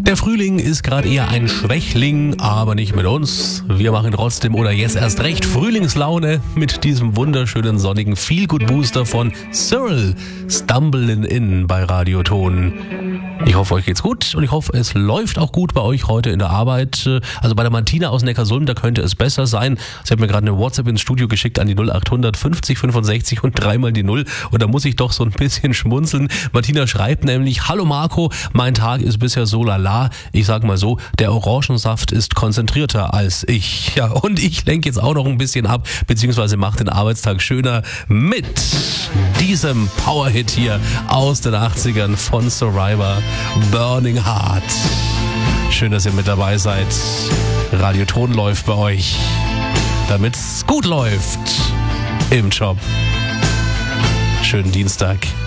Der Frühling ist gerade eher ein Schwächling, aber nicht mit uns. Wir machen trotzdem oder jetzt erst recht Frühlingslaune mit diesem wunderschönen sonnigen Feel-Good-Booster von Cyril, Stumbling In bei Radioton. Ich hoffe, euch geht's gut und ich hoffe, es läuft auch gut bei euch heute in der Arbeit. Also bei der Martina aus Neckarsulm, da könnte es besser sein. Sie hat mir gerade eine WhatsApp ins Studio geschickt an die 0800 50 65 und dreimal die 0. Und da muss ich doch so ein bisschen schmunzeln. Martina schreibt nämlich: Hallo Marco, mein Tag ist bisher so lala. Ich sag mal so, der Orangensaft ist konzentrierter als ich. Ja, und ich lenke jetzt auch noch ein bisschen ab, beziehungsweise mache den Arbeitstag schöner mit diesem Powerhit hier aus den 80ern von Survivor, Burning Heart. Schön, dass ihr mit dabei seid. Radioton läuft bei euch, damit's gut läuft im Job. Schönen Dienstag.